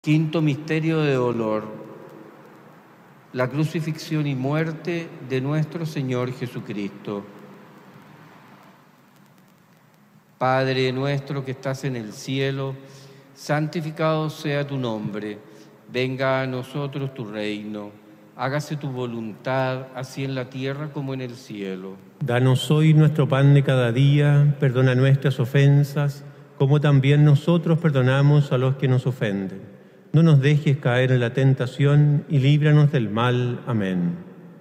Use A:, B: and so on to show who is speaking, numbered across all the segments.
A: Quinto misterio de dolor, la crucifixión y muerte de nuestro Señor Jesucristo. Padre nuestro que estás en el cielo, santificado sea tu nombre. Venga a nosotros tu reino. Hágase tu voluntad, así en la tierra como en el cielo.
B: Danos hoy nuestro pan de cada día, perdona nuestras ofensas, como también nosotros perdonamos a los que nos ofenden. No nos dejes caer en la tentación y líbranos del mal. Amén.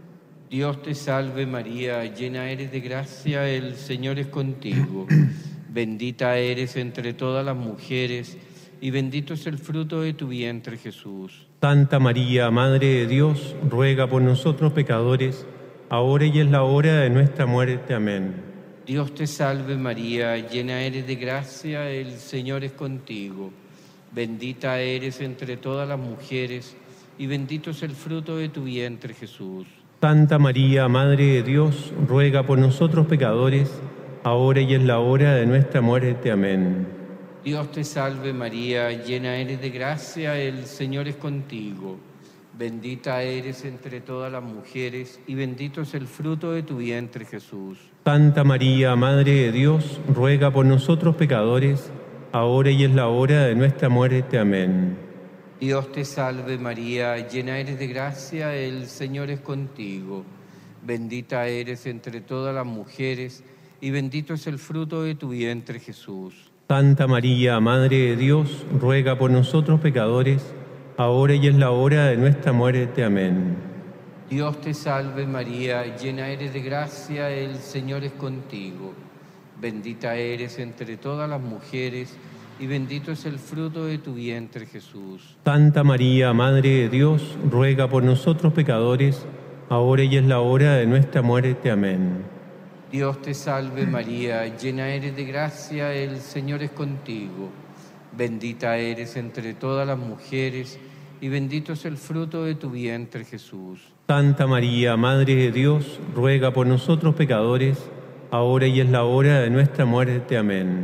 A: Dios te salve María, llena eres de gracia, el Señor es contigo. Bendita eres entre todas las mujeres, y bendito es el fruto de tu vientre, Jesús.
B: Santa María, Madre de Dios, ruega por nosotros pecadores, ahora y en la hora de nuestra muerte. Amén.
A: Dios te salve María, llena eres de gracia, el Señor es contigo. Bendita eres entre todas las mujeres, y bendito es el fruto de tu vientre, Jesús.
B: Santa María, Madre de Dios, ruega por nosotros pecadores, ahora y en la hora de nuestra muerte. Amén.
A: Dios te salve María, llena eres de gracia, el Señor es contigo. Bendita eres entre todas las mujeres, y bendito es el fruto de tu vientre, Jesús.
B: Santa María, Madre de Dios, ruega por nosotros pecadores, ahora y en la hora de nuestra muerte. Amén.
A: Dios te salve María, llena eres de gracia, el Señor es contigo. Bendita eres entre todas las mujeres, y bendito es el fruto de tu vientre, Jesús.
B: Santa María, Madre de Dios, ruega por nosotros pecadores, ahora y en la hora de nuestra muerte. Amén.
A: Dios te salve María, llena eres de gracia, el Señor es contigo. Bendita eres entre todas las mujeres, y bendito es el fruto de tu vientre, Jesús.
B: Santa María, Madre de Dios, ruega por nosotros pecadores, ahora y en la hora de nuestra muerte. Amén.
A: Dios te salve María, llena eres de gracia, el Señor es contigo. Bendita eres entre todas las mujeres, y bendito es el fruto de tu vientre, Jesús.
B: Santa María, Madre de Dios, ruega por nosotros pecadores, ahora y en la hora de nuestra muerte. Amén.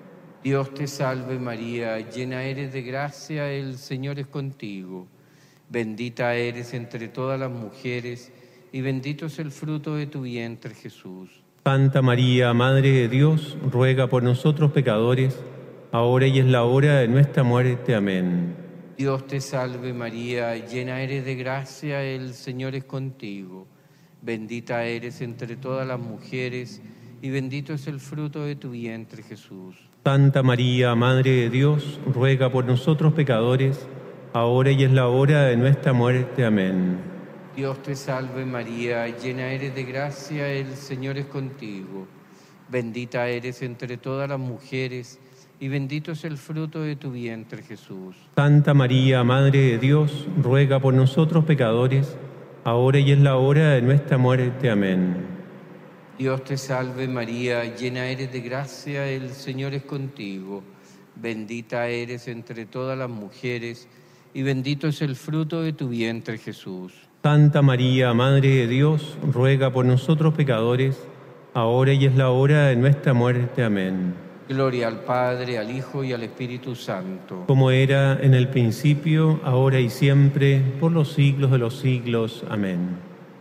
A: Dios te salve María, llena eres de gracia, el Señor es contigo. Bendita eres entre todas las mujeres, y bendito es el fruto de tu vientre, Jesús.
B: Santa María, Madre de Dios, ruega por nosotros pecadores, ahora y en la hora de nuestra muerte. Amén.
A: Dios te salve María, llena eres de gracia, el Señor es contigo. Bendita eres entre todas las mujeres, y bendito es el fruto de tu vientre, Jesús.
B: Santa María, Madre de Dios, ruega por nosotros pecadores, ahora y en la hora de nuestra muerte. Amén.
A: Dios te salve María, llena eres de gracia, el Señor es contigo. Bendita eres entre todas las mujeres, y bendito es el fruto de tu vientre, Jesús.
B: Santa María, Madre de Dios, ruega por nosotros pecadores, ahora y en la hora de nuestra muerte. Amén.
A: Dios te salve María, llena eres de gracia, el Señor es contigo. Bendita eres entre todas las mujeres, y bendito es el fruto de tu vientre, Jesús.
B: Santa María, Madre de Dios, ruega por nosotros pecadores, ahora y en la hora de nuestra muerte. Amén.
A: Gloria al Padre, al Hijo y al Espíritu Santo.
B: Como era en el principio, ahora y siempre, por los siglos de los siglos. Amén.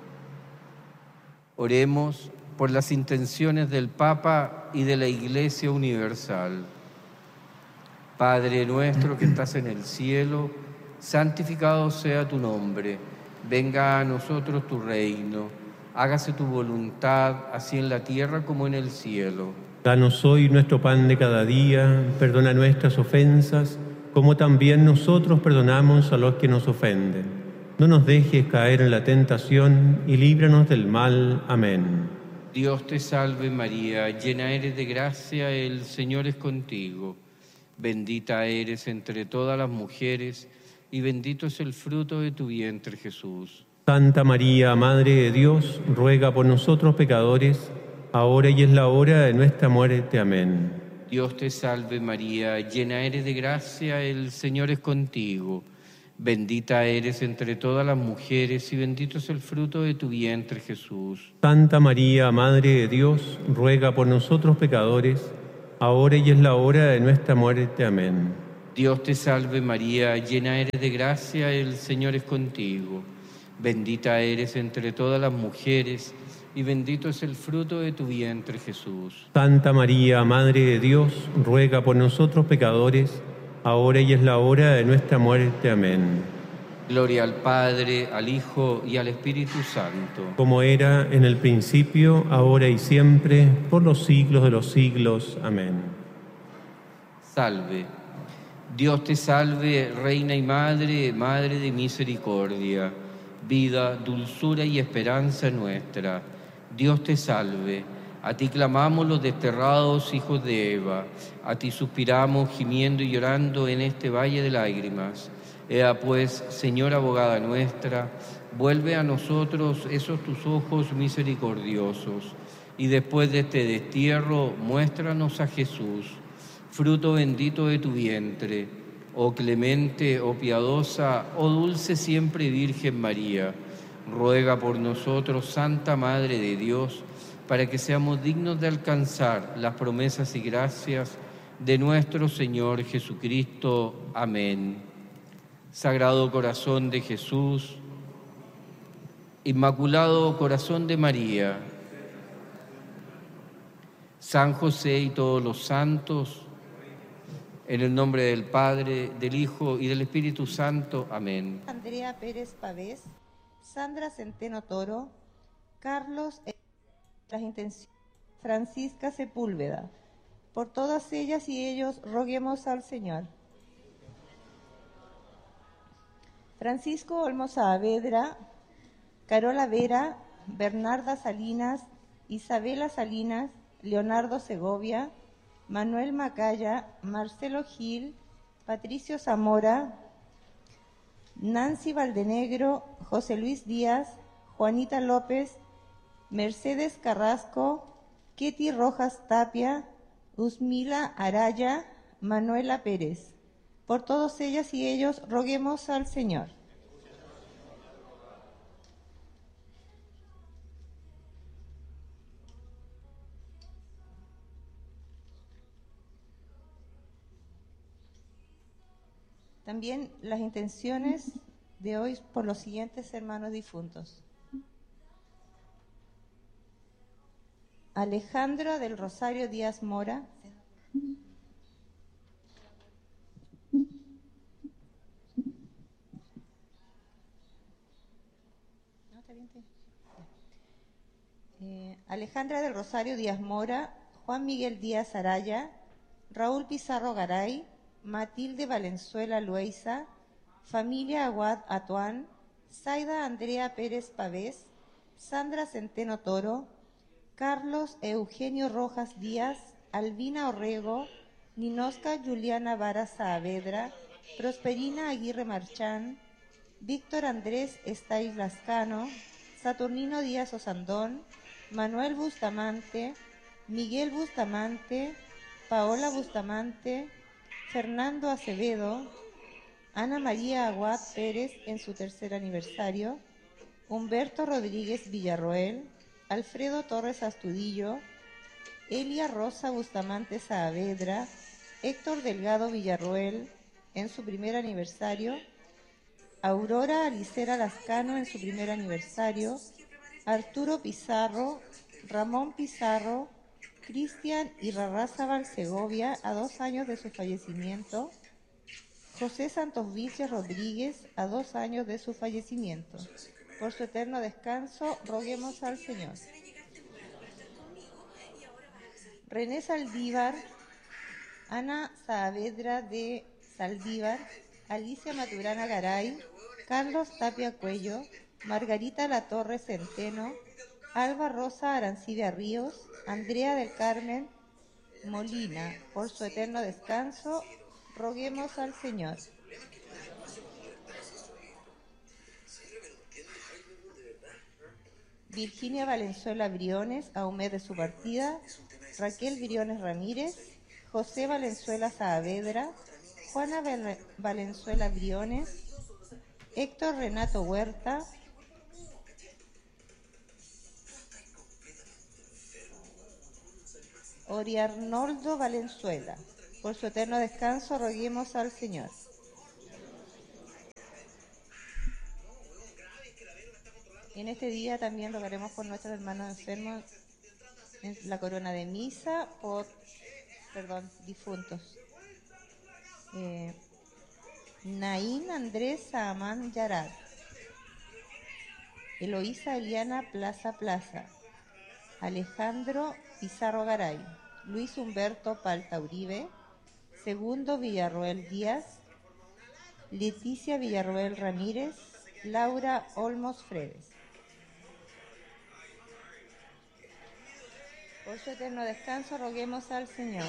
A: Oremos por las intenciones del Papa y de la Iglesia Universal. Padre nuestro que estás en el cielo, santificado sea tu nombre. Venga a nosotros tu reino. Hágase tu voluntad, así en la tierra como en el cielo.
B: Danos hoy nuestro pan de cada día, perdona nuestras ofensas, como también nosotros perdonamos a los que nos ofenden. No nos dejes caer en la tentación y líbranos del mal. Amén.
A: Dios te salve María, llena eres de gracia, el Señor es contigo. Bendita eres entre todas las mujeres, y bendito es el fruto de tu vientre, Jesús.
B: Santa María, Madre de Dios, ruega por nosotros pecadores, ahora y en la hora de nuestra muerte. Amén.
A: Dios te salve María, llena eres de gracia, el Señor es contigo. Bendita eres entre todas las mujeres, y bendito es el fruto de tu vientre, Jesús.
B: Santa María, Madre de Dios, ruega por nosotros pecadores, ahora y en la hora de nuestra muerte. Amén.
A: Dios te salve María, llena eres de gracia, el Señor es contigo. Bendita eres entre todas las mujeres, y bendito es el fruto de tu vientre, Jesús.
B: Santa María, Madre de Dios, ruega por nosotros pecadores, ahora y es la hora de nuestra muerte. Amén.
A: Gloria al Padre, al Hijo y al Espíritu Santo.
B: Como era en el principio, ahora y siempre, por los siglos de los siglos. Amén.
A: Salve. Dios te salve, Reina y Madre, Madre de misericordia, vida, dulzura y esperanza nuestra. Dios te salve. A ti clamamos los desterrados hijos de Eva, a ti suspiramos gimiendo y llorando en este valle de lágrimas. Ea pues, Señora abogada nuestra, vuelve a nosotros esos tus ojos misericordiosos, y después de este destierro, muéstranos a Jesús, fruto bendito de tu vientre, oh clemente, oh piadosa, oh dulce siempre Virgen María. Ruega por nosotros, Santa Madre de Dios, para que seamos dignos de alcanzar las promesas y gracias de nuestro Señor Jesucristo. Amén. Sagrado Corazón de Jesús, Inmaculado Corazón de María, San José y todos los santos, en el nombre del Padre, del Hijo y del Espíritu Santo. Amén.
C: Andrea Pérez Pavés, Sandra Centeno Toro, Carlos las intenciones, Francisca Sepúlveda. Por todas ellas y ellos roguemos al Señor. Francisco Olmo Saavedra, Carola Vera, Bernarda Salinas, Isabela Salinas, Leonardo Segovia, Manuel Macaya, Marcelo Gil, Patricio Zamora, Nancy Valdenegro, José Luis Díaz, Juanita López, Mercedes Carrasco, Ketty Rojas Tapia, Usmila Araya, Manuela Pérez. Por todas ellas y ellos roguemos al Señor. También las intenciones de hoy por los siguientes hermanos difuntos. Alejandro del Rosario Díaz Mora. Alejandra del Rosario Díaz Mora, Juan Miguel Díaz Araya, Raúl Pizarro Garay, Matilde Valenzuela Lueiza, familia Aguad Atuán, Zaida Andrea Pérez Pavés, Sandra Centeno Toro, Carlos Eugenio Rojas Díaz, Albina Orrego, Ninosca Juliana Vara Saavedra, Prosperina Aguirre Marchán, Víctor Andrés Estáiz Lascano, Saturnino Díaz Osandón, Manuel Bustamante, Miguel Bustamante, Paola Bustamante, Fernando Acevedo, Ana María Aguad Pérez en su 3er aniversario, Humberto Rodríguez Villarroel, Alfredo Torres Astudillo, Elia Rosa Bustamante Saavedra, Héctor Delgado Villarroel en su 1er aniversario, Aurora Alicera Lascano en su 1er aniversario, Arturo Pizarro, Ramón Pizarro, Cristian Irarrázaval Segovia a 2 años de su fallecimiento, José Santos Vilches Rodríguez a 2 años de su fallecimiento. Por su eterno descanso, roguemos al Señor. René Saldívar, Ana Saavedra de Saldívar, Alicia Maturana Garay, Carlos Tapia Cuello, Margarita Latorre Centeno, Alba Rosa Arancibia Ríos, Andrea del Carmen Molina. Por su eterno descanso, roguemos al Señor. Virginia Valenzuela Briones, a un mes de su partida, Raquel Briones Ramírez, José Valenzuela Saavedra, Juana Valenzuela Briones, Héctor Renato Huerta, Oriarnoldo Valenzuela. Por su eterno descanso, roguemos al Señor. En este día también rogaremos por nuestros hermanos enfermos en la corona de misa, difuntos. Naín Andrés Saamán Yarad, Eloísa Eliana Plaza Plaza, Alejandro Pizarro Garay, Luis Humberto Palta Uribe, Segundo Villarroel Díaz, Leticia Villarroel Ramírez, Laura Olmos Fredes. Por su eterno descanso, roguemos al Señor.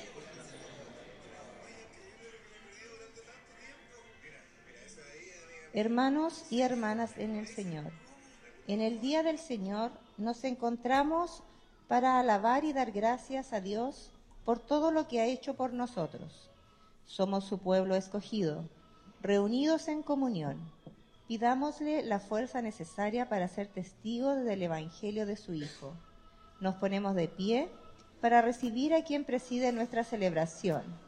C: Hermanos y hermanas en el Señor, en el día del Señor nos encontramos para alabar y dar gracias a Dios por todo lo que ha hecho por nosotros. Somos su pueblo escogido, reunidos en comunión. Pidámosle la fuerza necesaria para ser testigos del Evangelio de su Hijo. Nos ponemos de pie para recibir a quien preside nuestra celebración.